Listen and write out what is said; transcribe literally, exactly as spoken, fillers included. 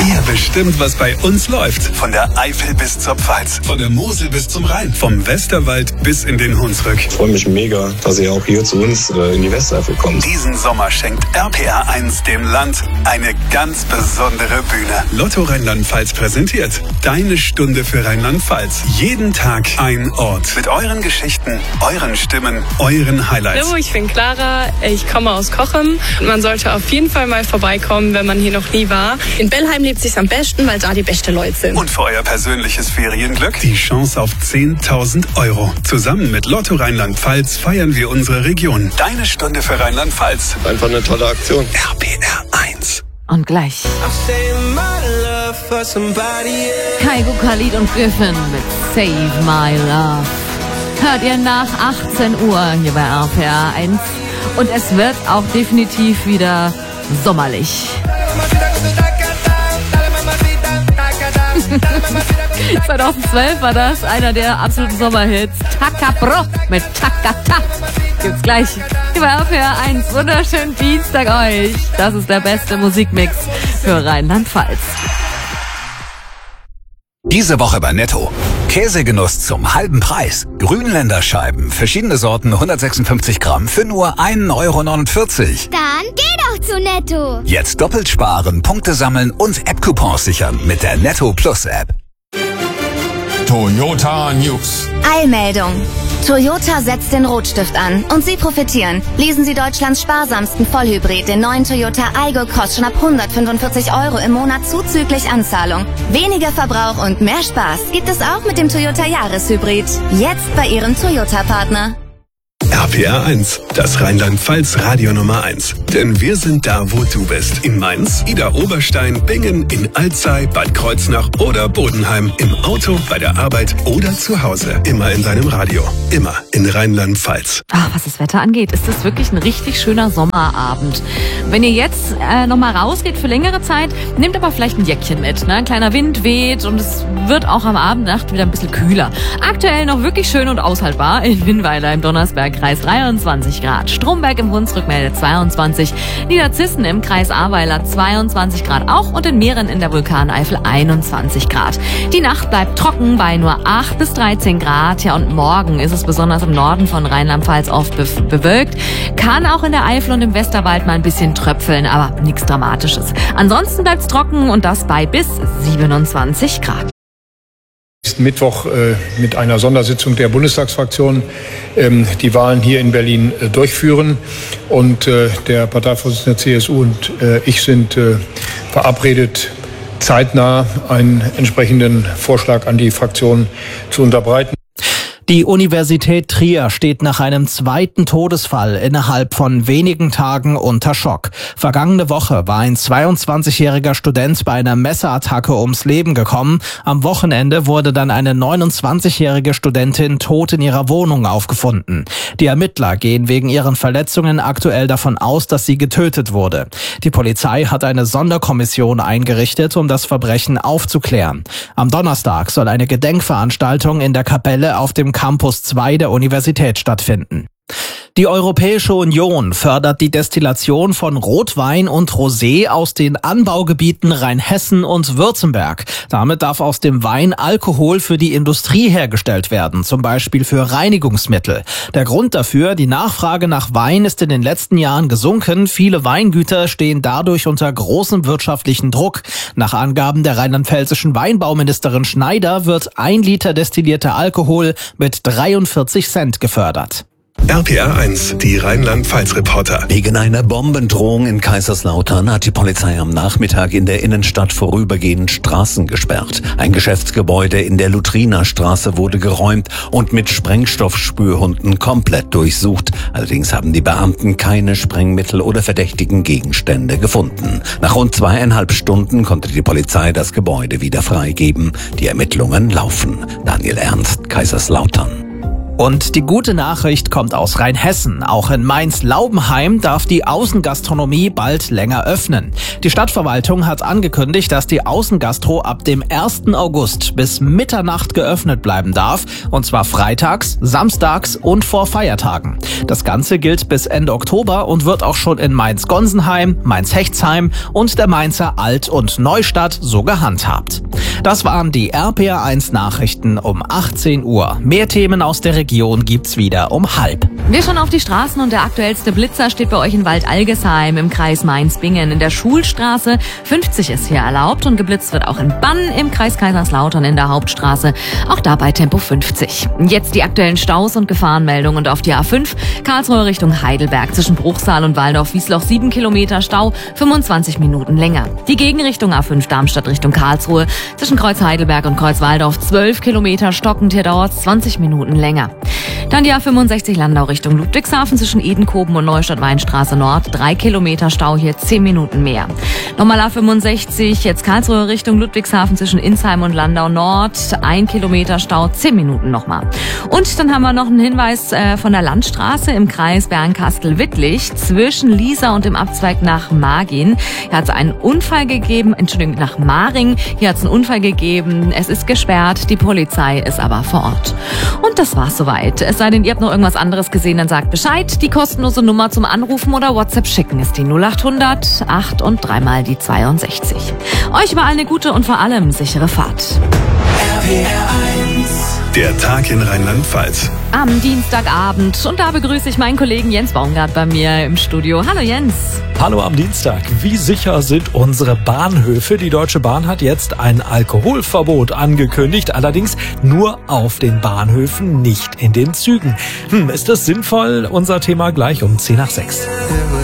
Ihr bestimmt, was bei uns läuft. Von der Eifel bis zur Pfalz, von der Mosel bis zum Rhein, vom Westerwald bis in den Hunsrück. Ich freue mich mega, dass ihr auch hier zu uns äh, in die Westeifel kommt. Diesen Sommer schenkt R P R eins dem Land eine ganz besondere Bühne. Lotto Rheinland-Pfalz präsentiert Deine Stunde für Rheinland-Pfalz. Jeden Tag ein Ort. Mit euren Geschichten, euren Stimmen, euren Highlights. Hallo, ich bin Clara, ich komme aus Cochem. Man sollte auf jeden Fall mal vorbeikommen, wenn man hier noch nie war. In Bellheim lebt sich's am besten, weil da die besten Leute sind. Und für euer persönliches Ferienglück die Chance auf zehntausend Euro. Zusammen mit Lotto Rheinland-Pfalz feiern wir unsere Region. Deine Stunde für Rheinland-Pfalz. Einfach eine tolle Aktion. R P R eins. Und gleich Kaigo, Khalid und Griffin mit Save My Love. Hört ihr nach achtzehn Uhr hier bei R P R eins. Und es wird auch definitiv wieder sommerlich. zweitausendzwölf war das einer der absoluten Sommerhits. Takabro mit Takata. Gibt's gleich hier bei R P R eins. Wunderschönen Dienstag euch. Das ist der beste Musikmix für Rheinland-Pfalz. Diese Woche bei Netto. Käsegenuss zum halben Preis. Grünländerscheiben, verschiedene Sorten, hundertsechsundfünfzig Gramm für nur ein Euro neunundvierzig. Dann geh doch zu Netto. Jetzt doppelt sparen, Punkte sammeln und App-Coupons sichern mit der Netto Plus App. Toyota News. Eilmeldung. Toyota setzt den Rotstift an und Sie profitieren. Lesen Sie Deutschlands sparsamsten Vollhybrid, den neuen Toyota Aygo Cross, schon ab hundertfünfundvierzig Euro im Monat zuzüglich Anzahlung. Weniger Verbrauch und mehr Spaß gibt es auch mit dem Toyota Jahreshybrid. Jetzt bei Ihrem Toyota-Partner. R P R eins, das Rheinland-Pfalz Radio Nummer eins. Denn wir sind da, wo du bist. In Mainz, Idar-Oberstein, Bingen, in Alzey, Bad Kreuznach oder Bodenheim. Im Auto, bei der Arbeit oder zu Hause. Immer in deinem Radio. Immer in Rheinland-Pfalz. Ach, was das Wetter angeht, ist das wirklich ein richtig schöner Sommerabend. Wenn ihr jetzt äh, nochmal rausgeht für längere Zeit, nehmt aber vielleicht ein Jäckchen mit. Ne? Ein kleiner Wind weht und es wird auch am Abend, Nacht wieder ein bisschen kühler. Aktuell noch wirklich schön und aushaltbar in Winnweiler im Donnersberg. Kreis dreiundzwanzig Grad, Stromberg im Hunsrück meldet zweiundzwanzig, Niederzissen im Kreis Ahrweiler zweiundzwanzig Grad auch und in Mehren in der Vulkaneifel einundzwanzig Grad. Die Nacht bleibt trocken bei nur acht bis dreizehn Grad. Ja, und morgen ist es besonders im Norden von Rheinland-Pfalz oft be- bewölkt. Kann auch in der Eifel und im Westerwald mal ein bisschen tröpfeln, aber nichts Dramatisches. Ansonsten bleibt es trocken und das bei bis siebenundzwanzig Grad. Mittwoch äh, mit einer Sondersitzung der Bundestagsfraktion ähm, die Wahlen hier in Berlin äh, durchführen. Und äh, der Parteivorsitzende der C S U und äh, ich sind äh, verabredet, zeitnah einen entsprechenden Vorschlag an die Fraktion zu unterbreiten. Die Universität Trier steht nach einem zweiten Todesfall innerhalb von wenigen Tagen unter Schock. Vergangene Woche war ein zweiundzwanzigjähriger Student bei einer Messerattacke ums Leben gekommen. Am Wochenende wurde dann eine neunundzwanzigjährige Studentin tot in ihrer Wohnung aufgefunden. Die Ermittler gehen wegen ihren Verletzungen aktuell davon aus, dass sie getötet wurde. Die Polizei hat eine Sonderkommission eingerichtet, um das Verbrechen aufzuklären. Am Donnerstag soll eine Gedenkveranstaltung in der Kapelle auf dem Campus zwei der Universität stattfinden. Die Europäische Union fördert die Destillation von Rotwein und Rosé aus den Anbaugebieten Rheinhessen und Württemberg. Damit darf aus dem Wein Alkohol für die Industrie hergestellt werden, zum Beispiel für Reinigungsmittel. Der Grund dafür, die Nachfrage nach Wein ist in den letzten Jahren gesunken. Viele Weingüter stehen dadurch unter großem wirtschaftlichen Druck. Nach Angaben der rheinland-pfälzischen Weinbauministerin Schneider wird ein Liter destillierter Alkohol mit dreiundvierzig Cent gefördert. R P R eins, die Rheinland-Pfalz-Reporter. Wegen einer Bombendrohung in Kaiserslautern hat die Polizei am Nachmittag in der Innenstadt vorübergehend Straßen gesperrt. Ein Geschäftsgebäude in der Lutrinerstraße wurde geräumt und mit Sprengstoffspürhunden komplett durchsucht. Allerdings haben die Beamten keine Sprengmittel oder verdächtigen Gegenstände gefunden. Nach rund zweieinhalb Stunden konnte die Polizei das Gebäude wieder freigeben. Die Ermittlungen laufen. Daniel Ernst, Kaiserslautern. Und die gute Nachricht kommt aus Rheinhessen. Auch in Mainz-Laubenheim darf die Außengastronomie bald länger öffnen. Die Stadtverwaltung hat angekündigt, dass die Außengastro ab dem ersten August bis Mitternacht geöffnet bleiben darf. Und zwar freitags, samstags und vor Feiertagen. Das Ganze gilt bis Ende Oktober und wird auch schon in Mainz-Gonsenheim, Mainz-Hechtsheim und der Mainzer Alt- und Neustadt so gehandhabt. Das waren die R P R eins Nachrichten um achtzehn Uhr. Mehr Themen aus der Region gibt's wieder um halb. Wir schauen auf die Straßen und der aktuellste Blitzer steht bei euch in Waldalgesheim im Kreis Mainz-Bingen. In der Schulstraße fünfzig ist hier erlaubt und geblitzt wird auch in Bann im Kreis Kaiserslautern in der Hauptstraße. Auch dabei Tempo fünfzig. Jetzt die aktuellen Staus und Gefahrenmeldungen und auf die A fünf Karlsruhe Richtung Heidelberg zwischen Bruchsal und Waldorf-Wiesloch sieben Kilometer Stau, fünfundzwanzig Minuten länger. Die Gegenrichtung A fünf Darmstadt Richtung Karlsruhe zwischen Kreuz Heidelberg und Kreuz Waldorf zwölf Kilometer stockend, hier dauert es zwanzig Minuten länger. Dann die A fünfundsechzig Landau Richtung Ludwigshafen zwischen Edenkoben und Neustadt-Weinstraße Nord, drei Kilometer Stau, hier zehn Minuten mehr. Nochmal A fünfundsechzig, jetzt Karlsruhe Richtung Ludwigshafen zwischen Insheim und Landau Nord, ein Kilometer Stau, zehn Minuten nochmal. Und dann haben wir noch einen Hinweis äh, von der Landstraße im Kreis Bernkastel-Wittlich zwischen Liesa und dem Abzweig nach Margin. Hier hat es einen Unfall gegeben, Entschuldigung, nach Maring. Hier hat es einen Unfall gegeben, es ist gesperrt, die Polizei ist aber vor Ort. Und das war's soweit. Es sei denn, ihr habt noch irgendwas anderes gesehen, dann sagt Bescheid. Die kostenlose Nummer zum Anrufen oder WhatsApp schicken ist die null achthundert acht und dreimal die zweiundsechzig. Euch überall eine gute und vor allem sichere Fahrt. R P R eins. Der Tag in Rheinland-Pfalz. Am Dienstagabend. Und da begrüße ich meinen Kollegen Jens Baumgart bei mir im Studio. Hallo Jens. Hallo am Dienstag. Wie sicher sind unsere Bahnhöfe? Die Deutsche Bahn hat jetzt ein Alkoholverbot angekündigt, allerdings nur auf den Bahnhöfen, nicht in den Zügen. Hm, ist das sinnvoll? Unser Thema gleich um zehn nach sechs.